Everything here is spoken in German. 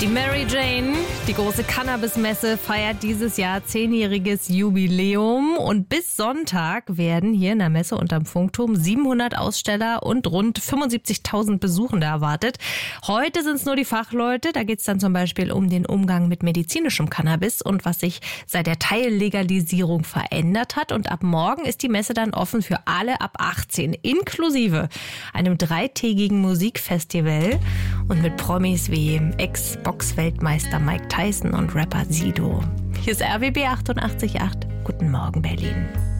Die Mary Jane, die große Cannabis-Messe, feiert dieses Jahr 10-jähriges Jubiläum. Und bis Sonntag werden hier in der Messe unterm Funkturm 700 Aussteller und rund 75.000 Besuchende erwartet. Heute sind es nur die Fachleute. Da geht es dann zum Beispiel um den Umgang mit medizinischem Cannabis und was sich seit der Teillegalisierung verändert hat. Und ab morgen ist die Messe dann offen für alle ab 18, inklusive einem 3-tägigen Musikfestival und mit Promis wie Ex-Box-Weltmeister Mike Tyson und Rapper Sido. Hier ist RBB 88.8. Guten Morgen, Berlin.